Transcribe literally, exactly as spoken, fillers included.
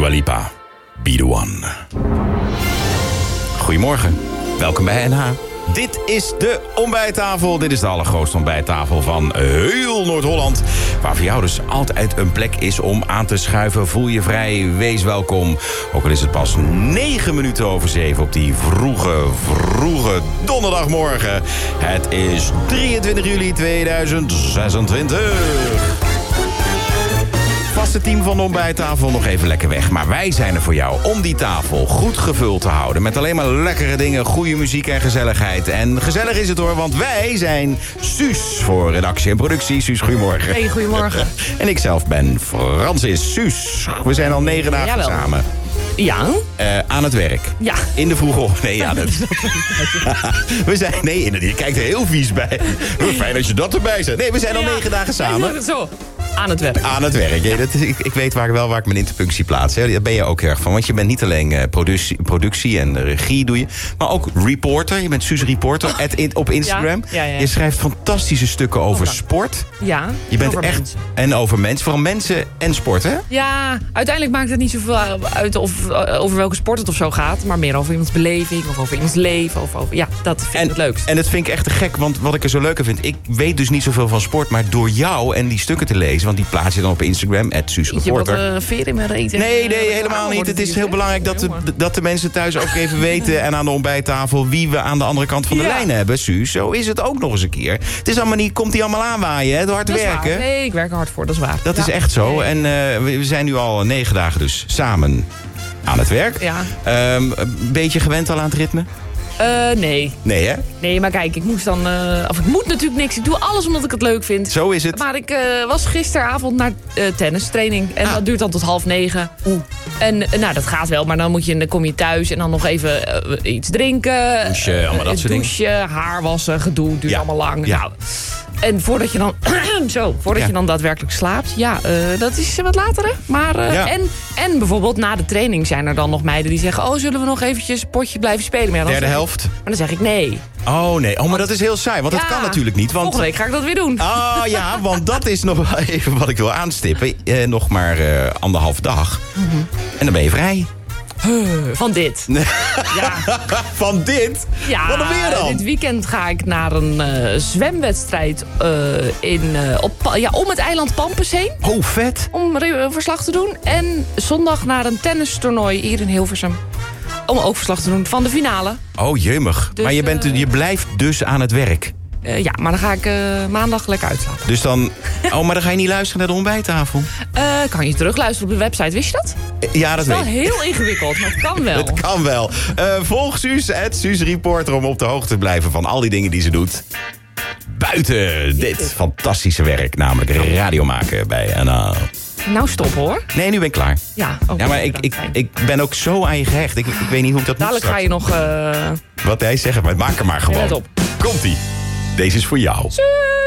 Dua Lipa, Be The One. Goedemorgen, welkom bij N H. Dit is de ontbijttafel. Dit is de allergrootste ontbijttafel van heel Noord-Holland. Waar voor jou dus altijd een plek is om aan te schuiven. Voel je vrij, wees welkom. Ook al is het pas negen minuten over zeven op die vroege, vroege donderdagmorgen. Het is drieëntwintig juli tweeduizend zesentwintig. Vaste team van de ontbijttafel nog even lekker weg. Maar wij zijn er voor jou om die tafel goed gevuld te houden. Met alleen maar lekkere dingen, goede muziek en gezelligheid. En gezellig is het hoor, want wij zijn Suus voor redactie en productie. Suus, goedemorgen. Hey, goedemorgen. En ik zelf ben Francis. Suus, we zijn al negen dagen Jawel. samen. Ja? Uh, aan het werk. Ja. In de vroege ochtend. Nee, aan het... we zijn... Nee, in de... je kijkt er heel vies bij. Fijn dat je dat erbij zet. Nee, we zijn al ja. negen dagen samen. Ja, zo. Aan het werk. Aan het werk. Ja, dat is, ik, ik weet waar, wel waar ik mijn interpunctie plaats. Hè. Daar ben je ook erg van. Want je bent niet alleen uh, productie, productie en regie doe je. Maar ook reporter. Je bent Suus Reporter at in, op Instagram. Ja, ja, ja. Je schrijft fantastische stukken over Over. sport. Ja, Je bent over echt... mensen. En over mensen. Vooral mensen en sport, hè? Ja, uiteindelijk maakt het niet zoveel uit of, over welke sport het of zo gaat. Maar meer over iemands beleving of over iemands leven. Of over, ja, dat vind ik En, het leukst. en dat vind ik echt te gek, want wat ik er zo leuk aan vind... ik weet dus niet zoveel van sport, maar door jou en die stukken te lezen... want die plaats je dan op Instagram, at Suus Weet je wat Reporter. uh, veer in mijn reet? Nee, nee, helemaal niet. Het is heel belangrijk dat de, dat de mensen thuis ook even weten... en aan de ontbijttafel wie we aan de andere kant van de Ja. lijn hebben. Suus, zo is het ook nog eens een keer. Het is allemaal niet, komt die allemaal aanwaaien, hè, door hard Dat is werken. waar. Nee, ik werk er hard voor, dat is waar. Dat Ja. is echt zo. Nee. En uh, we, we zijn nu al negen dagen dus samen aan het werk. Ja. Um, een beetje gewend al aan het ritme? Uh, nee. Nee, hè? Nee, maar kijk, ik moest dan... Uh, of ik moet natuurlijk niks. Ik doe alles omdat ik het leuk vind. Zo is het. Maar ik uh, was gisteravond naar uh, tennistraining. En Ah. dat duurt dan tot half negen. Oeh. En uh, nou, dat gaat wel. Maar dan, moet je, dan kom je thuis en dan nog even uh, iets drinken. Douchen, allemaal dat uh, soort dingen. douchen, haar wassen, gedoe. Duurt Ja. allemaal lang. Ja. Nou, en voordat je dan, zo, voordat Ja. je dan daadwerkelijk slaapt... ja, uh, dat is wat later, hè. Maar, uh, Ja. en, en bijvoorbeeld na de training zijn er dan nog meiden die zeggen... oh, zullen we nog eventjes een potje blijven spelen? Maar ja, dan Derde zeg ik- helft. Maar dan zeg ik nee. Oh nee, oh, maar dat is heel saai, want dat Ja. kan natuurlijk niet. Want... Volgende week ga ik dat weer doen. Oh ja, want dat is nog wel even wat ik wil aanstippen. Eh, nog maar eh, anderhalf dag. Mm-hmm. En dan ben je vrij. Van dit. Ja. Van dit? Ja, Wat dan weer dan? dit weekend ga ik naar een uh, zwemwedstrijd uh, in, uh, op, Pa- ja, om het eiland Pampus heen. Oh, vet. Om re- verslag te doen. En zondag naar een tennistoernooi hier in Hilversum. Om ook verslag te doen van de finale. Oh, jeumig. Dus, maar je, bent, uh, je blijft dus aan het werk. Uh, ja, maar dan ga ik uh, maandag lekker uitslapen. Dus dan... Oh, maar dan ga je niet luisteren naar de ontbijttafel. Uh, kan je terugluisteren op de website, wist je dat? Ja, dat Het is weet wel ik. heel ingewikkeld, maar het kan wel. Het kan wel. Uh, volg Suus, het Suus Reporter, om op de hoogte te blijven van al die dingen die ze doet. Buiten dit fantastische werk, namelijk radio maken bij N H. Nou, stop hoor. Nee, nu ben ik klaar. Ja, okay, Ja, maar ik, ik, ik ben ook zo aan je gehecht. Ik, ik weet niet hoe ik dat moet Dadelijk ga je nog... Uh... Wat hij zegt, maar maak er maar gewoon. Let op. Komt-ie. Deze is voor jou. Suus!